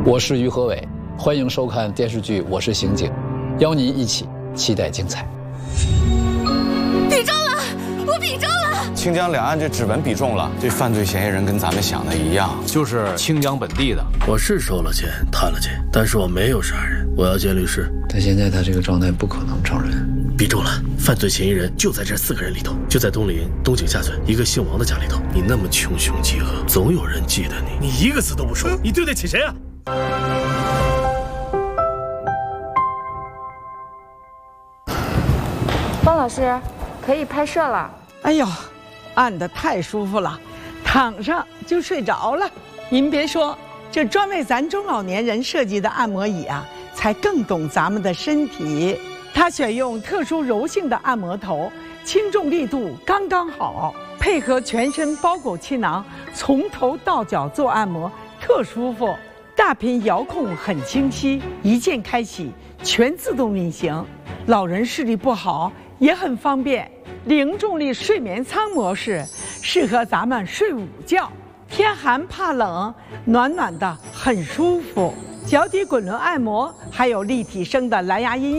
我是于和伟，欢迎收看电视剧《我是刑警》，邀您一起期待精彩。 比中了，我比中了！ 清江两岸这指纹比中了，这犯罪嫌疑人跟咱们想的一样， 就是清江本地的。 我是收了钱，贪了钱，但是我没有杀人。我要见律师。 但现在他这个状态不可能承认。 比中了，犯罪嫌疑人就在这4个人里头，就在东林东井下村一个姓王的家里头。你那么穷凶极恶，总有人记得你。你一个字都不说，你对得起谁啊？ 方老师，可以拍摄了。 哎呦，按得太舒服了，躺上就睡着了。您别说，这专为咱中老年人设计的按摩椅啊，才更懂咱们的身体。它选用特殊柔性的按摩头，轻重力度刚刚好，配合全身包裹气囊，从头到脚做按摩，特舒服。大屏遥控很清晰，一键开启，全自动运行。老人视力不好也很方便。零重力睡眠舱模式适合咱们睡午觉，天寒怕冷，暖暖的很舒服。脚底滚轮按摩，还有立体声的蓝牙音